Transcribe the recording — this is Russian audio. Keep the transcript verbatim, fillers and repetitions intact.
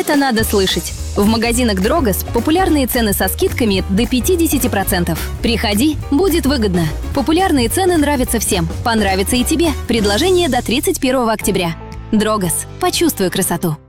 Это надо слышать. В магазинах Дрогос популярные цены со скидками до пятидесяти процентов. Приходи, будет выгодно. Популярные цены нравятся всем. Понравится и тебе. Предложение до тридцать первого октября. Дрогос. Почувствуй красоту.